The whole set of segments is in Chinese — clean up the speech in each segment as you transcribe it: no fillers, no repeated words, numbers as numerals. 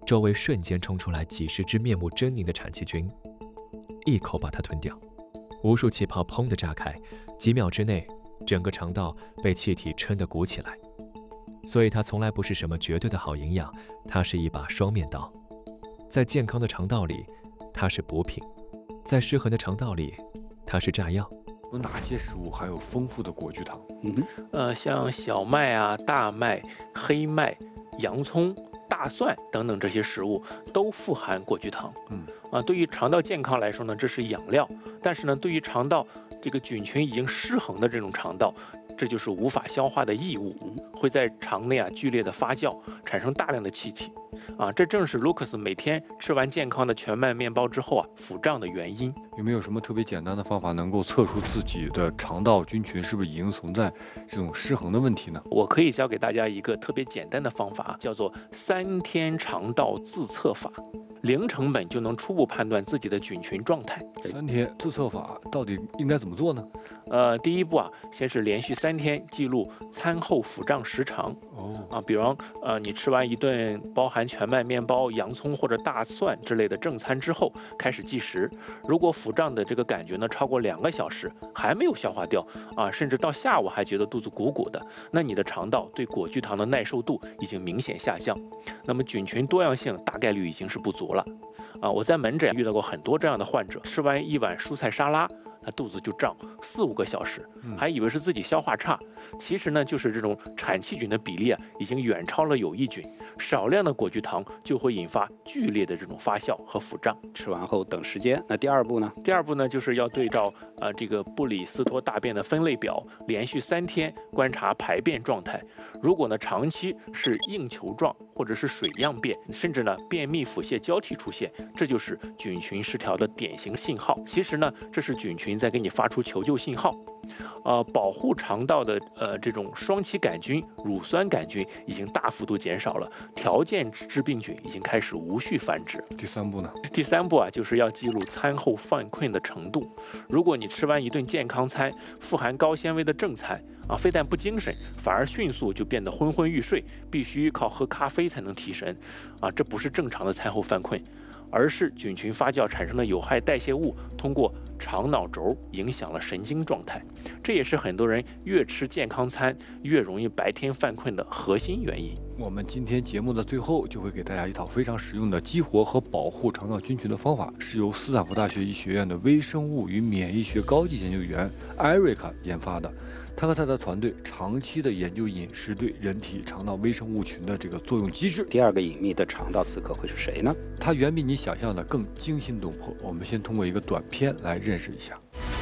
周围瞬间冲出来几十只面目狰狞的产气菌，一口把它吞掉。无数气泡砰地炸开，几秒之内，整个肠道被气体撑得鼓起来。所以它从来不是什么绝对的好营养，它是一把双面刀。在健康的肠道里，它是补品；在失衡的肠道里，它是炸药。 有哪些食物含有丰富的果聚糖？ 像小麦啊、大麦、黑麦、洋葱、大蒜等等这些食物都富含果聚糖。对于肠道健康来说呢，这是养料；但是呢，对于肠道这个菌群已经失衡的这种肠道，这就是无法消化的异物，会在肠内剧烈的发酵，产生大量的气体。这正是 Lucas 每天吃完健康的全麦面包之后腹胀的原因。 有没有什么特别简单的方法能够测出自己的肠道菌群是不是已经存在这种失衡的问题呢？ 我可以教给大家一个特别简单的方法，叫做3天肠道自测法。零成本就能初步判断自己的菌群状态。 3天自测法到底应该怎么做呢？ 第一步先是连续3天记录餐后腹胀时长。比方你吃完一顿包含全麦面包、洋葱或者大蒜之类的正餐之后开始计时，如果腹胀的这个感觉呢超过2个小时还没有消化掉甚至到下午还觉得肚子鼓鼓的，那你的肠道对果聚糖的耐受度已经明显下降，那么菌群多样性大概率已经是不足了。我在门诊遇到过很多这样的患者，吃完一碗蔬菜沙拉，他肚子就胀4-5个小时，还以为是自己消化差，其实呢就是这种产气菌的比例已经远超了有益菌，少量的果聚糖就会引发剧烈的这种发酵和腹胀。 吃完后等时间。那第二步呢？ 第二步呢就是要对照这个布里斯托大便的分类表，连续3天观察排便状态。如果呢长期是硬球状或者是水样便，甚至呢便秘腹泻交替出现，这就是菌群失调的典型信号。其实呢这是菌群在给你发出求救信号。保护肠道的这种双歧杆菌、乳酸杆菌已经大幅度减少了，条件致病菌已经开始无序繁殖。 第3步呢？ 第3步就是要记录餐后犯困的程度。如果你吃完一顿健康餐，富含高纤维的正餐非但不精神，反而迅速就变得昏昏欲睡，必须靠喝咖啡才能提神这不是正常的餐后犯困，而是菌群发酵产生的有害代谢物通过肠脑轴影响了神经状态，这也是很多人越吃健康餐越容易白天犯困的核心原因。 我们今天节目的最后就会给大家一套非常实用的激活和保护肠道菌群的方法，是由斯坦福大学医学院的微生物与免疫学高级研究员艾瑞卡研发的。他和他的团队长期的研究饮食对人体肠道微生物群的这个作用机制。 第二个隐秘的肠道刺客会是谁呢？ 它远比你想象的更惊心动魄。我们先通过一个短片来认识一下。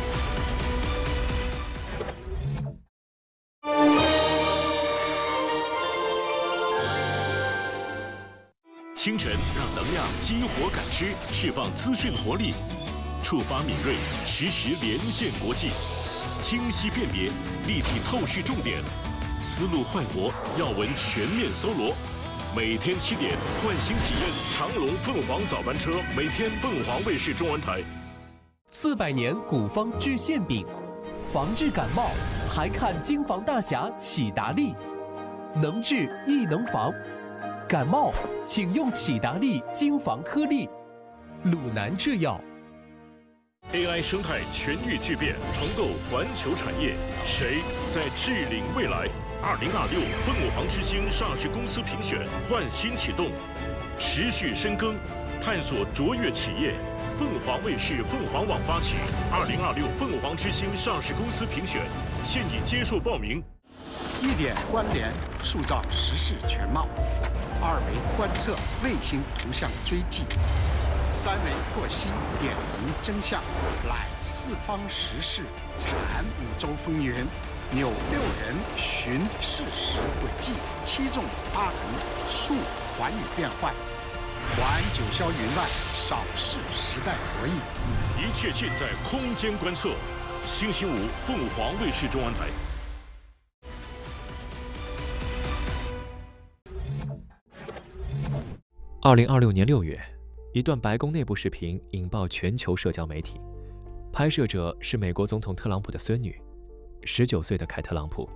清晨让能量激活感知，释放资讯活力，触发敏锐，实时连线国际。清晰辨别，立体透视重点，思路快活，要闻全面搜罗。每天7点，唤醒体验长隆凤凰早班车，每天凤凰卫视中文台。 400年古方治馅饼，防治感冒还看京房大侠启达利，能治亦能防。感冒请用启达利京房颗粒，鲁南制药。 AI 生态全域巨变，重构环球产业，谁在治领未来？2026凤凰之星上市公司评选焕新启动，持续深耕，探索卓越企业。凤凰卫视凤凰网发起2026凤凰之星上市公司评选，现已接受报名。 1点关联，塑造时事全貌；2维观测卫星图像追迹；3维获悉点明真相，揽4方时事，产5洲风云，纽6人寻事实轨迹，7纵8横述寰宇变幻，还九霄云外，扫视时代博弈。 一切尽在空间观测。星期5凤凰卫视中文台。 2026年6月，一段白宫内部视频引爆全球社交媒体，拍摄者是美国总统特朗普的孙女，19岁的凯特朗普。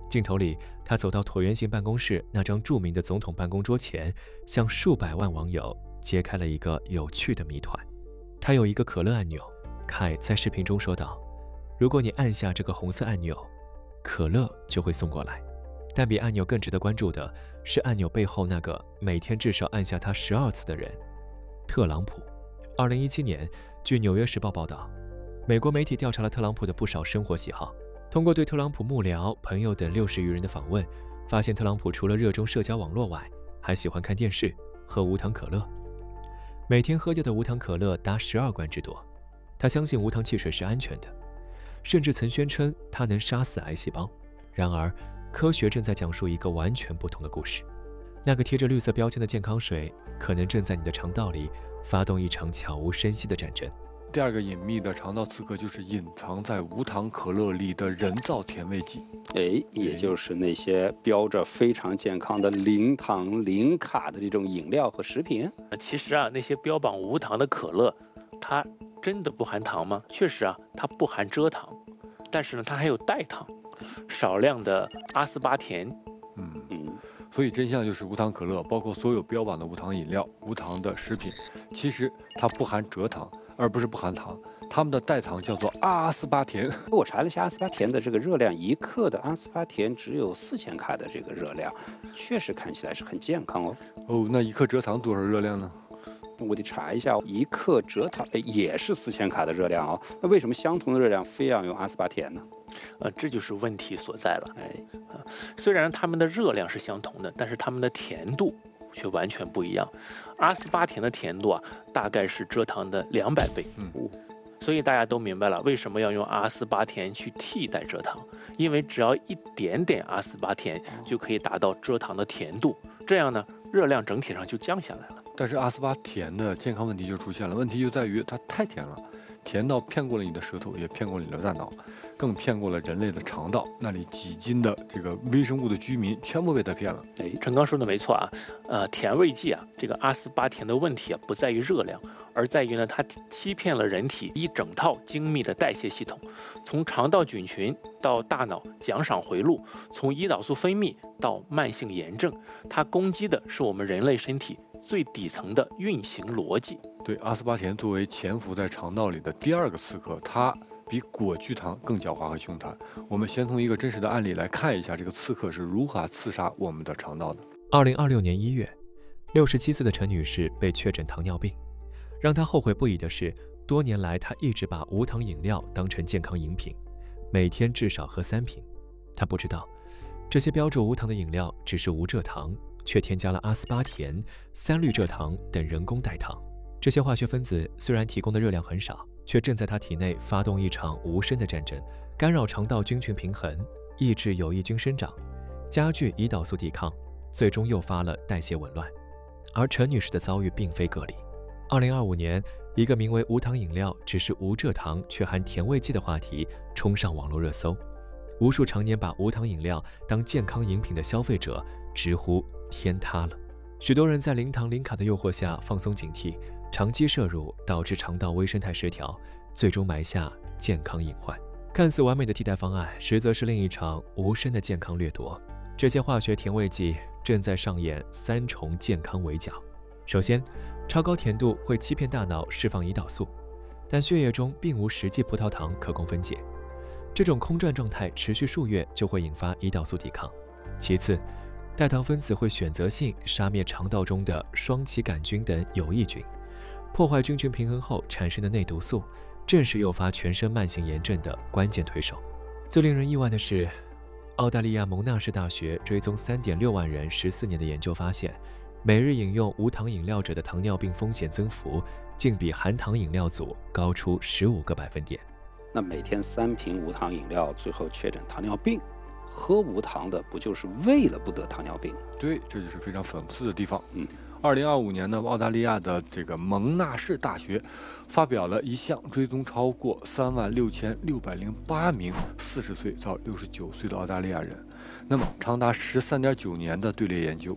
镜头里，他走到椭圆形办公室那张著名的总统办公桌前，向数百万网友揭开了一个有趣的谜团。他有一个可乐按钮，凯在视频中说道：“如果你按下这个红色按钮，可乐就会送过来。”但比按钮更值得关注的是按钮背后那个每天至少按下它12次的人——特朗普。2017年，据《纽约时报》报道，美国媒体调查了特朗普的不少生活喜好。通过对特朗普幕僚、朋友等60余人的访问，发现特朗普除了热衷社交网络外，还喜欢看电视、喝无糖可乐。每天喝掉的无糖可乐达12罐之多。他相信无糖汽水是安全的，甚至曾宣称它能杀死癌细胞。然而，科学正在讲述一个完全不同的故事。那个贴着绿色标签的健康水，可能正在你的肠道里发动一场悄无声息的战争。 第二个隐秘的肠道刺客就是隐藏在无糖可乐里的人造甜味剂。 也就是那些标着非常健康的零糖零卡的这种饮料和食品。 其实啊，那些标榜无糖的可乐，它真的不含糖吗？确实啊，它不含蔗糖，但是呢，它还有代糖，少量的阿斯巴甜。 所以真相就是无糖可乐，包括所有标榜的无糖饮料、无糖的食品，其实它不含蔗糖，而不是不含糖。它们的代糖叫做阿斯巴甜。 我查了一下阿斯巴甜的这个热量，1克的阿斯巴甜只有4000卡的这个热量，确实看起来是很健康哦。 那1克蔗糖多少热量呢？ 我得查一下，1克蔗糖也是4000卡的热量哦。那为什么相同的热量非要用阿斯巴甜呢？ 这就是问题所在了。虽然它们的热量是相同的，但是它们的甜度却完全不一样。阿斯巴甜的甜度啊，大概是蔗糖的200倍。所以大家都明白了，为什么要用阿斯巴甜去替代蔗糖？因为只要一点点阿斯巴甜就可以达到蔗糖的甜度，这样呢，热量整体上就降下来了。 但是阿斯巴甜的健康问题就出现了，问题就在于它太甜了，甜到骗过了你的舌头，也骗过了你的大脑，更骗过了人类的肠道。那里几斤的这个微生物的居民全部被它骗了。 陈刚说的没错啊，甜味剂啊，这个阿斯巴甜的问题啊，不在于热量，而在于呢，它欺骗了人体一整套精密的代谢系统，从肠道菌群到大脑奖赏回路，从胰岛素分泌到慢性炎症，它攻击的是我们人类身体最底层的运行逻辑。 对，阿斯巴甜作为潜伏在肠道里的第2个刺客，它比果聚糖更狡猾和凶残。我们先从一个真实的案例来看一下这个刺客是如何刺杀我们的肠道的。 2026年1月，67岁的陈女士被确诊糖尿病。让她后悔不已的是，多年来她一直把无糖饮料当成健康饮品，每天至少喝3瓶。她不知道，这些标注无糖的饮料只是无蔗糖，却添加了阿斯巴甜、3氯蔗糖等人工代糖。这些化学分子虽然提供的热量很少，却正在她体内发动一场无声的战争，干扰肠道菌群平衡，抑制有益菌生长，加剧胰岛素抵抗，最终诱发了代谢紊乱。而陈女士的遭遇并非个例。2025年，一个名为无糖饮料只是无蔗糖却含甜味剂的话题冲上网络热搜，无数常年把无糖饮料当健康饮品的消费者直呼天塌了。许多人在零糖零卡的诱惑下放松警惕，长期摄入导致肠道微生态失调，最终埋下健康隐患。看似完美的替代方案，实则是另一场无声的健康掠夺。这些化学甜味剂正在上演3重健康围剿。首先，超高甜度会欺骗大脑释放胰岛素，但血液中并无实际葡萄糖可供分解。这种空转状态持续数月就会引发胰岛素抵抗。其次，代糖分子会选择性杀灭肠道中的双歧杆菌等有益菌，破坏菌群平衡后产生的内毒素，正是诱发全身慢性炎症的关键推手。最令人意外的是，澳大利亚蒙纳士大学追踪3.6万人14年的研究发现，每日饮用无糖饮料者的糖尿病风险增幅竟比含糖饮料组高出15个百分点。 那每天3瓶无糖饮料，最后确诊糖尿病，喝无糖的不就是为了不得糖尿病？ 对，这就是非常讽刺的地方。2025年呢，澳大利亚的这个蒙纳士大学发表了一项追踪超过36608名40岁到69岁的澳大利亚人，那么长达13.9年的队列研究，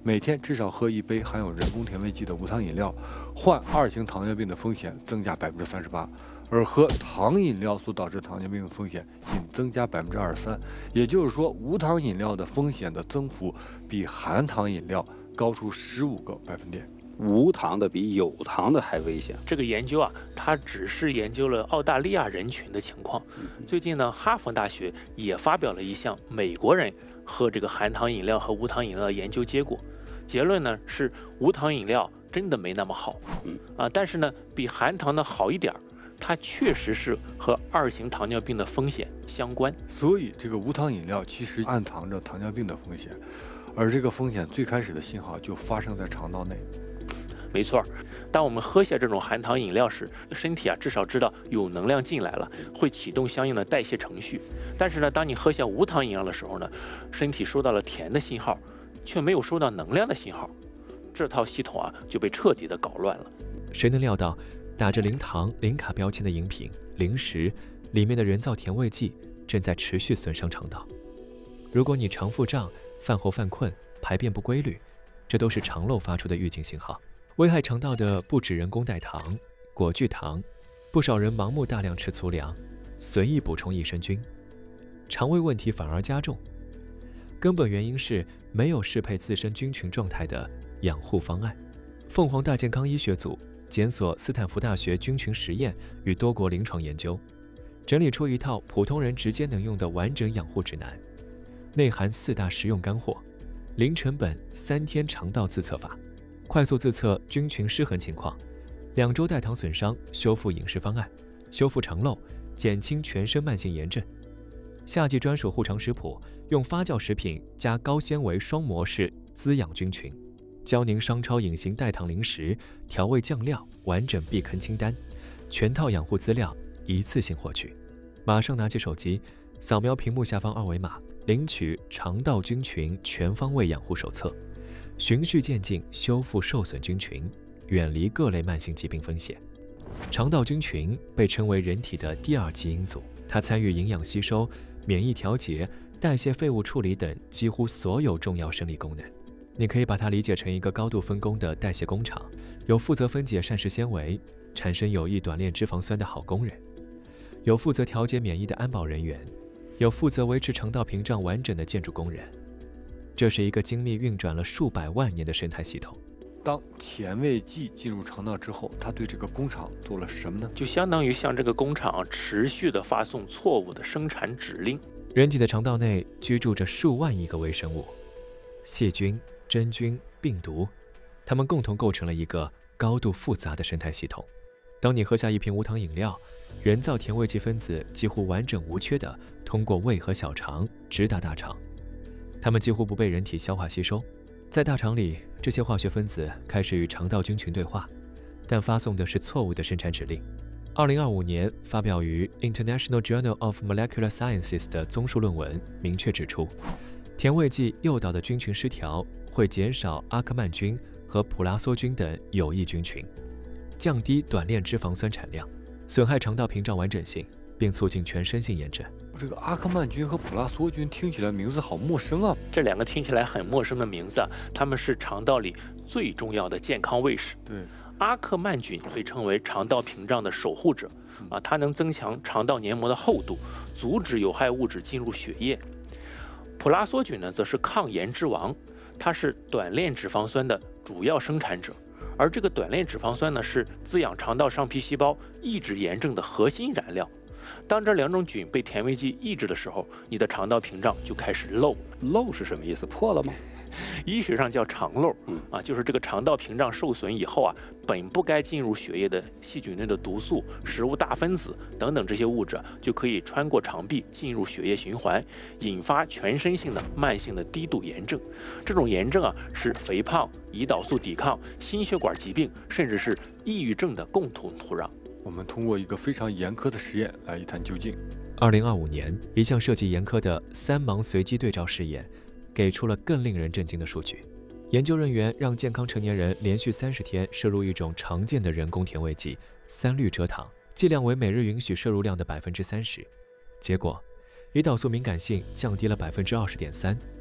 每天至少喝1杯含有人工甜味剂的无糖饮料，患2型糖尿病的风险增加38%，而喝糖饮料所导致糖尿病的风险仅增加23%。也就是说，无糖饮料的风险的增幅比含糖饮料高出15个百分点。 无糖的比有糖的还危险。 这个研究啊，它只是研究了澳大利亚人群的情况。最近呢，哈佛大学也发表了一项美国人喝这个含糖饮料和无糖饮料的研究结果，结论呢是无糖饮料真的没那么好，但是呢比含糖的好一点，它确实是和2型糖尿病的风险相关。 所以这个无糖饮料其实暗藏着糖尿病的风险，而这个风险最开始的信号就发生在肠道内。 没错，当我们喝下这种含糖饮料时，身体啊至少知道有能量进来了，会启动相应的代谢程序。但是呢，当你喝下无糖饮料的时候呢，身体收到了甜的信号，却没有收到能量的信号，这套系统啊就被彻底的搞乱了。 谁能料到，打着零糖、零卡标签的饮品、零食里面的人造甜味剂正在持续损伤肠道？如果你肠腹胀、饭后犯困、排便不规律，这都是肠漏发出的预警信号。危害肠道的不止人工代糖、果聚糖，不少人盲目大量吃粗粮，随意补充益生菌，肠胃问题反而加重。根本原因是没有适配自身菌群状态的养护方案。凤凰大健康医学组检索斯坦福大学菌群实验与多国临床研究，整理出一套普通人直接能用的完整养护指南，内含4大实用干货：零成本3天肠道自测法，快速自测菌群失衡情况，2周代糖损伤修复饮食方案，修复肠漏，减轻全身慢性炎症。夏季专属护肠食谱，用发酵食品加高纤维双模式滋养菌群，教您商超隐形代糖零食、调味酱料完整避坑清单，全套养护资料一次性获取。马上拿起手机，扫描屏幕下方2维码，领取肠道菌群全方位养护手册，循序渐进修复受损菌群，远离各类慢性疾病风险。肠道菌群被称为人体的第2基因组，它参与营养吸收、免疫调节、代谢废物处理等几乎所有重要生理功能。你可以把它理解成一个高度分工的代谢工厂，有负责分解膳食纤维、产生有益短链脂肪酸的好工人，有负责调节免疫的安保人员，有负责维持肠道屏障完整的建筑工人。这是一个精密运转了数百万年的生态系统。 当甜味剂进入肠道之后，它对这个工厂做了什么呢？ 就相当于向这个工厂持续的发送错误的生产指令。 人体的肠道内居住着数万亿个微生物，细菌、真菌、病毒，它们共同构成了一个高度复杂的生态系统。当你喝下一瓶无糖饮料，人造甜味剂分子几乎完整无缺地通过胃和小肠直达大肠，它们几乎不被人体消化吸收。在大肠里，这些化学分子开始与肠道菌群对话，但发送的是错误的生产指令。2025年发表于 International Journal of Molecular Sciences 的综述论文明确指出，甜味剂诱导的菌群失调会减少阿克曼菌和普拉梭菌等有益菌群，降低短链脂肪酸产量，损害肠道屏障完整性，并促进全身性炎症。 这个阿克曼菌和普拉梭菌听起来名字好陌生啊！ 这2个听起来很陌生的名字啊，它们是肠道里最重要的健康卫士。 对， 阿克曼菌被称为肠道屏障的守护者啊，它能增强肠道黏膜的厚度，阻止有害物质进入血液。普拉梭菌呢，则是抗炎之王，它是短链脂肪酸的主要生产者，而这个短链脂肪酸呢，是滋养肠道上皮细胞、抑制炎症的核心燃料。当这2种菌被甜味剂抑制的时候，你的肠道屏障就开始漏。 漏是什么意思？破了吗？ 医学上叫肠漏就是这个肠道屏障受损以后啊，本不该进入血液的细菌类的毒素、食物大分子等等这些物质就可以穿过肠壁进入血液循环，引发全身性的慢性的低度炎症。这种炎症啊，是肥胖、胰岛素抵抗、心血管疾病甚至是抑郁症的共同土壤。 我们通过一个非常严苛的实验来一探究竟。 2025年，一项设计严苛的3盲随机对照试验，给出了更令人震惊的数据。研究人员让健康成年人连续30天摄入一种常见的人工甜味剂3氯蔗糖，剂量为每日允许摄入量的30%。结果，胰岛素敏感性降低了20.3%，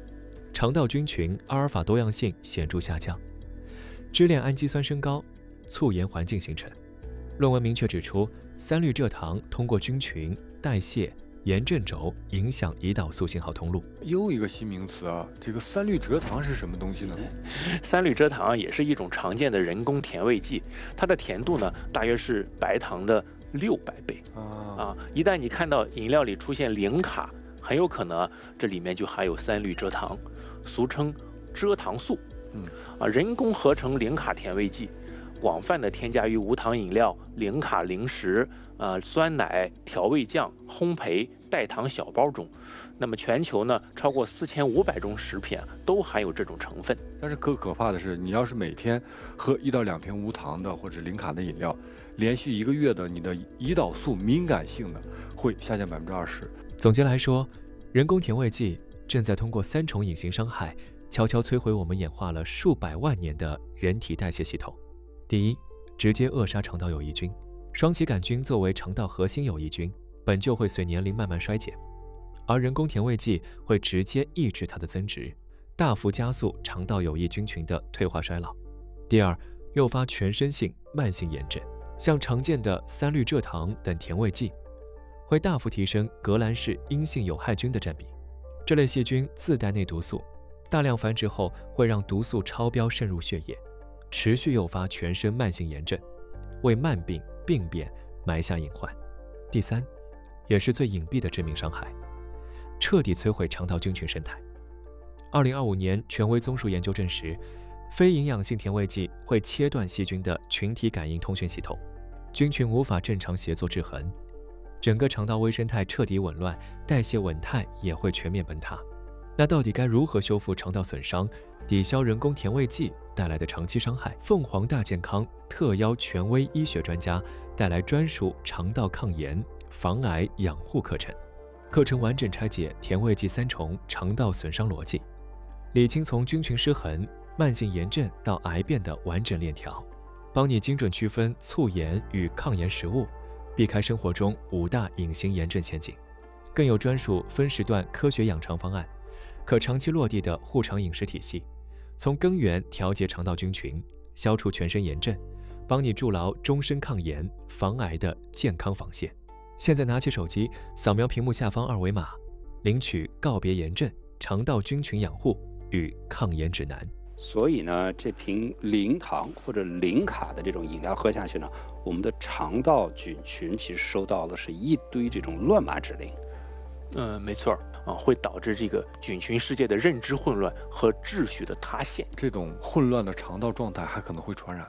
肠道菌群阿尔法多样性显著下降，支链氨基酸升高，促盐环境形成。论文明确指出，3氯蔗糖通过菌群、代谢、盐阵轴影响胰岛素信号通路。 又一个新名词啊，这个3氯蔗糖是什么东西呢 ？3氯蔗糖也是一种常见的人工甜味剂，它的甜度呢大约是白糖的600倍一旦你看到饮料里出现零卡，很有可能这里面就含有3氯蔗糖，俗称蔗糖素。人工合成零卡甜味剂，广泛的添加于无糖饮料、零卡零食、酸奶、调味酱、烘焙、代糖小包中。那么全球呢，超过4500种食品都含有这种成分。 但是可怕的是，你要是每天喝1到2瓶无糖的或者零卡的饮料，连续1个月的，你的胰岛素敏感性呢会下降20%。 总结来说，人工甜味剂正在通过3重隐形伤害，悄悄摧毁我们演化了数百万年的人体代谢系统。第一，直接扼杀肠道有益菌。双歧杆菌作为肠道核心有益菌，本就会随年龄慢慢衰减，而人工甜味剂会直接抑制它的增殖，大幅加速肠道有益菌群的退化衰老。第二，诱发全身性慢性炎症，像常见的3氯蔗糖等甜味剂，会大幅提升革兰氏阴性有害菌的占比。这类细菌自带内毒素，大量繁殖后会让毒素超标渗入血液，持续诱发全身慢性炎症，为慢病、病变埋下隐患。第三，也是最隐蔽的致命伤害，彻底摧毁肠道菌群生态。2025年权威综述研究证实，非营养性甜味剂会切断细菌的群体感应通讯系统，菌群无法正常协作制衡，整个肠道微生态彻底紊乱，代谢稳态也会全面崩塌。那到底该如何修复肠道损伤，抵消人工甜味剂带来的长期伤害？凤凰大健康特邀权威医学专家带来专属肠道抗炎、防癌养护课程。课程完整拆解甜味剂3重肠道损伤逻辑，理清从菌群失衡、慢性炎症到癌变的完整链条，帮你精准区分促炎与抗炎食物，避开生活中5大隐形炎症陷阱。更有专属分时段科学养肠方案，可长期落地的护肠饮食体系，从根源调节肠道菌群，消除全身炎症，帮你筑牢终身抗炎、防癌的健康防线。现在拿起手机，扫描屏幕下方2维码，领取告别炎症、肠道菌群养护与抗炎指南。 所以呢，这瓶零糖或者零卡的这种饮料喝下去呢，我们的肠道菌群其实收到的是一堆这种乱码指令。 没错会导致这个菌群世界的认知混乱和秩序的塌陷。 这种混乱的肠道状态还可能会传染。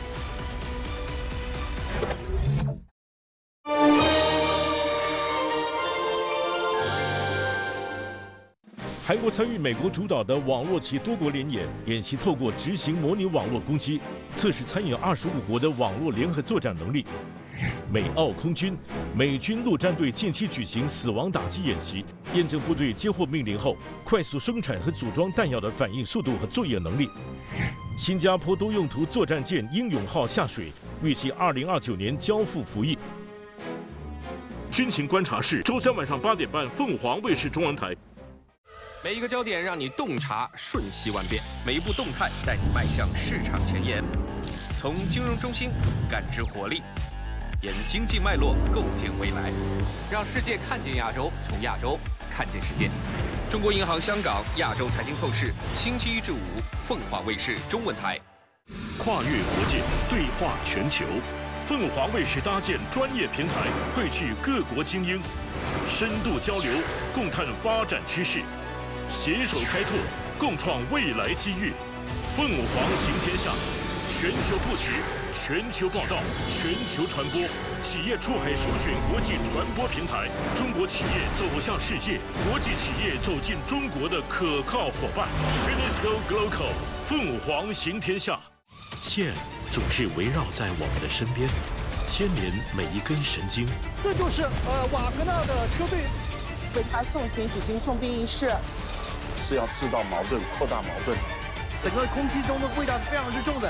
韩国参与美国主导的网络及多国联演，演习透过执行模拟网络攻击，测试参与25国的网络联合作战能力。美澳空军、美军陆战队近期举行死亡打击演习，验证部队接获命令后快速生产和组装弹药的反应速度和作业能力。新加坡多用途作战舰英勇号下水，预计2029年交付服役。军情观察室，周3晚上8点半，凤凰卫视中文台。 每一个焦点让你洞察瞬息万变，每一步动态带你迈向市场前沿。从金融中心感知活力，沿经济脉络构建未来，让世界看见亚洲，从亚洲看见世界。中国银行香港亚洲财经透视，星期1至5，凤凰卫视中文台。 跨越国界，对话全球。凤凰卫视搭建专业平台，汇聚各国精英，深度交流，共探发展趋势。携手开拓，共创未来机遇。凤凰行天下，全球布局，全球报道，全球传播。企业出海首选国际传播平台，中国企业走向世界，国际企业走进中国的可靠伙伴。Finisco Global， 凤凰行天下。线总是围绕在我们的身边，牵连每一根神经。 这就是瓦格纳的车队为他送行举行送殡仪式。 是要制造矛盾，扩大矛盾。 整个空气中的味道是非常之重的。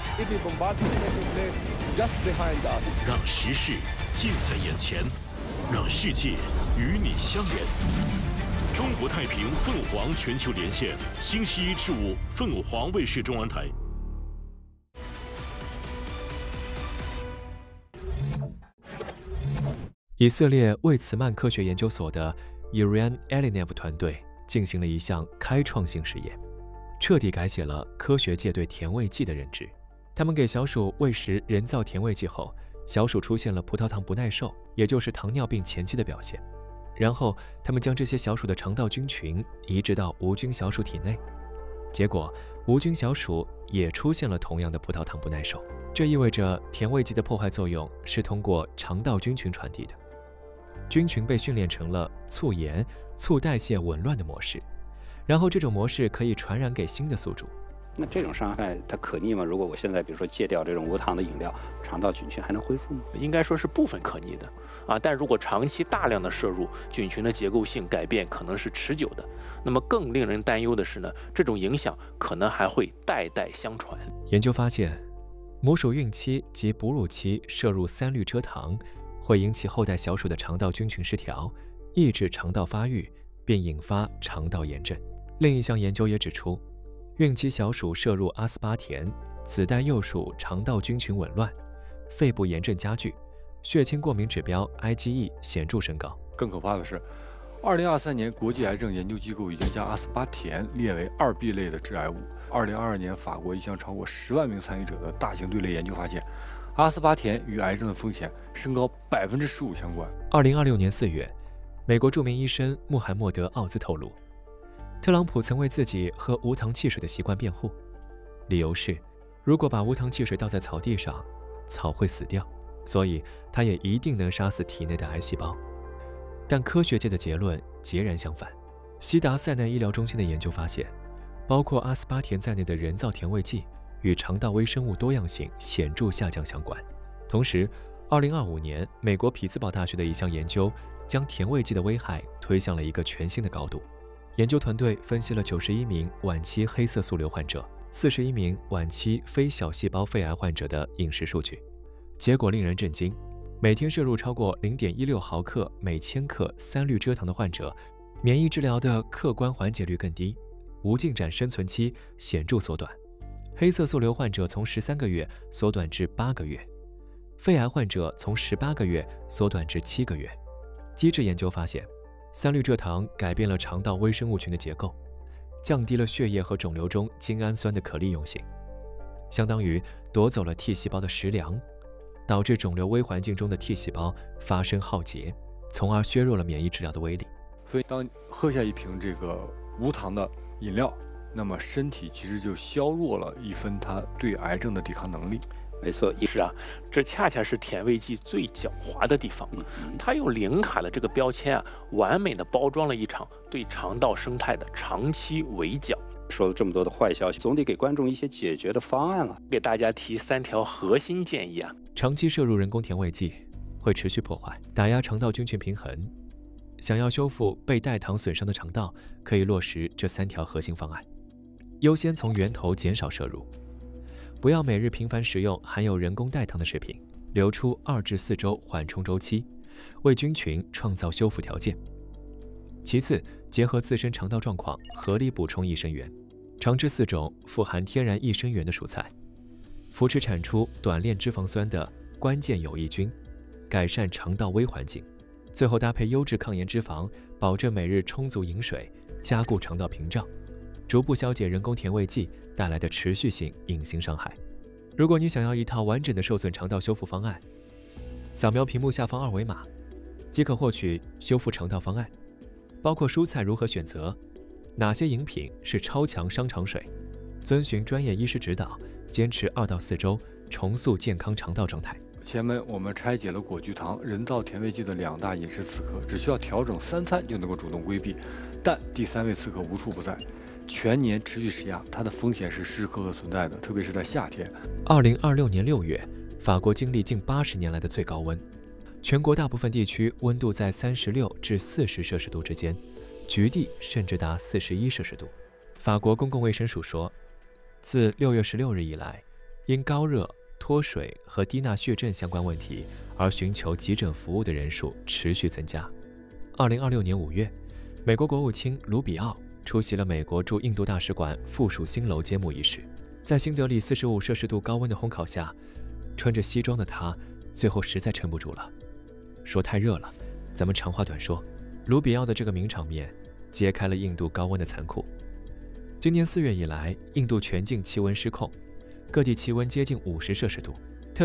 让时事近在眼前，让世界与你相连。 中国太平凤凰全球连线，星期1至5，凤凰卫视中文台。 以色列魏茨曼科学研究所的 Iran Elinev 团队进行了一项开创性实验，彻底改写了科学界对甜味剂的认知。他们给小鼠喂食人造甜味剂后，小鼠出现了葡萄糖不耐受，也就是糖尿病前期的表现。然后，他们将这些小鼠的肠道菌群移植到无菌小鼠体内，结果无菌小鼠也出现了同样的葡萄糖不耐受。这意味着甜味剂的破坏作用是通过肠道菌群传递的。菌群被训练成了促盐、促代谢紊乱的模式，然后这种模式可以传染给新的宿主。 那这种伤害它可逆吗？如果我现在比如说戒掉这种无糖的饮料，肠道菌群还能恢复吗？ 应该说是部分可逆的啊，但如果长期大量的摄入，菌群的结构性改变可能是持久的。那么更令人担忧的是呢，这种影响可能还会代代相传。 研究发现，母鼠孕期及哺乳期摄入3氯蔗糖会引起后代小鼠的肠道菌群失调，抑制肠道发育，并引发肠道炎症。另一项研究也指出，孕期小鼠摄入阿斯巴甜，子代幼鼠肠道菌群紊乱，肺部炎症加剧，血清过敏指标 IgE 显著升高。 更可怕的是，2023年国际癌症研究机构已经将阿斯巴甜列为2B 类的致癌物。2022年，法国一项超过10万名参与者的大型对类研究发现，阿斯巴甜与癌症的风险升高15%相关。 2026年4月，美国著名医生穆罕默德·奥兹透露，特朗普曾为自己喝无糖汽水的习惯辩护，理由是，如果把无糖汽水倒在草地上，草会死掉，所以它也一定能杀死体内的癌细胞。但科学界的结论截然相反。西达塞奈医疗中心的研究发现，包括阿斯巴甜在内的人造甜味剂与肠道微生物多样性显著下降相关。同时，2025年，美国匹兹堡大学的一项研究将甜味剂的危害推向了一个全新的高度。研究团队分析了91名晚期黑色素瘤患者、41名晚期非小细胞肺癌患者的饮食数据，结果令人震惊。每天摄入超过0.16毫克每千克3氯蔗糖的患者，免疫治疗的客观缓解率更低，无进展生存期显著缩短。黑色素瘤患者从13个月缩短至8个月，肺癌患者从18个月缩短至7个月。机制研究发现，3氯蔗糖改变了肠道微生物群的结构，降低了血液和肿瘤中精氨酸的可利用性，相当于夺走了 T 细胞的食粮，导致肿瘤微环境中的 T 细胞发生耗竭，从而削弱了免疫治疗的威力。 所以当喝下一瓶这个无糖的饮料，那么身体其实就削弱了一分它对癌症的抵抗能力。 没错， 是啊，这恰恰是甜味剂最狡猾的地方。它用零卡的这个标签啊，完美的包装了一场对肠道生态的长期围剿。 说了这么多的坏消息，总得给观众一些解决的方案了。 给大家提3条核心建议啊。 长期摄入人工甜味剂会持续破坏、打压肠道菌群平衡。想要修复被代糖损伤的肠道，可以落实这3条核心方案：优先从源头减少摄入，不要每日频繁食用含有人工代糖的食品，留出2至4周缓冲周期，为菌群创造修复条件。其次，结合自身肠道状况，合理补充益生元，常吃4种富含天然益生元的蔬菜，扶持产出短链脂肪酸的关键有益菌，改善肠道微环境。最后搭配优质抗炎脂肪，保证每日充足饮水，加固肠道屏障，逐步消解人工甜味剂带来的持续性隐形伤害。如果你想要一套完整的受损肠道修复方案，扫描屏幕下方2维码，即可获取修复肠道方案，包括蔬菜如何选择，哪些饮品是超强伤肠水，遵循专业医师指导，坚持2到4周，重塑健康肠道状态。 前面我们拆解了果聚糖、人造甜味剂的2大饮食刺客，只需要调整3餐就能够主动规避。但第3位刺客无处不在，全年持续施压，它的风险是时时刻刻存在的，特别是在夏天。 2026年6月，法国经历近80年来的最高温，全国大部分地区温度在36至40摄氏度之间，局地甚至达41摄氏度。法国公共卫生署说，自6月16日以来，因高热、脱水和低钠血症相关问题而寻求急诊服务的人数持续增加。2026年5月， 美国国务卿卢比奥出席了美国驻印度大使馆附属新楼揭幕仪式，在新德里45摄氏度高温的烘烤下，穿着西装的他最后实在撑不住了，说太热了。咱们长话短说，卢比奥的这个名场面揭开了印度高温的残酷。今年4月以来，印度全境气温失控，各地气温接近50摄氏度。